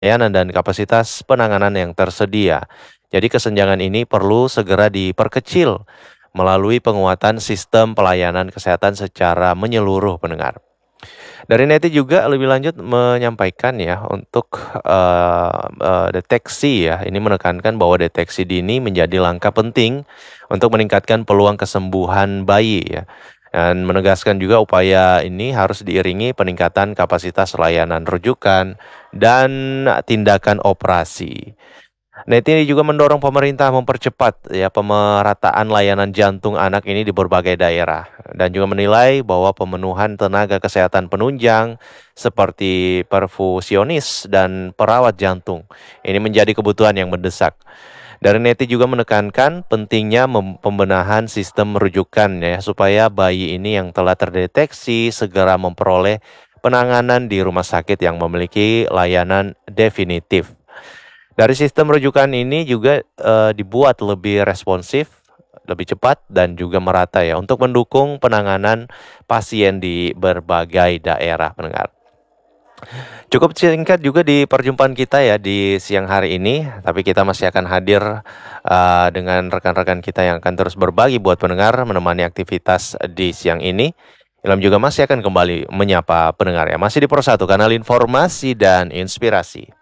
layanan dan kapasitas penanganan yang tersedia. Jadi kesenjangan ini perlu segera diperkecil melalui penguatan sistem pelayanan kesehatan secara menyeluruh pendengar. Dari Neti juga lebih lanjut menyampaikan ya untuk deteksi ya, ini menekankan bahwa deteksi dini menjadi langkah penting untuk meningkatkan peluang kesembuhan bayi ya. Dan menegaskan juga upaya ini harus diiringi peningkatan kapasitas layanan rujukan dan tindakan operasi. Neti juga mendorong pemerintah mempercepat ya pemerataan layanan jantung anak ini di berbagai daerah dan juga menilai bahwa pemenuhan tenaga kesehatan penunjang seperti perfusionis dan perawat jantung ini menjadi kebutuhan yang mendesak. Dari Neti juga menekankan pentingnya pembenahan sistem rujukan ya supaya bayi ini yang telah terdeteksi segera memperoleh penanganan di rumah sakit yang memiliki layanan definitif. Dari sistem rujukan ini juga dibuat lebih responsif, lebih cepat dan juga merata ya untuk mendukung penanganan pasien di berbagai daerah pendengar. Cukup singkat juga di perjumpaan kita ya di siang hari ini, tapi kita masih akan hadir dengan rekan-rekan kita yang akan terus berbagi buat pendengar menemani aktivitas di siang ini. Ilham juga masih akan kembali menyapa pendengar ya, masih di Pro 1 kanal informasi dan inspirasi.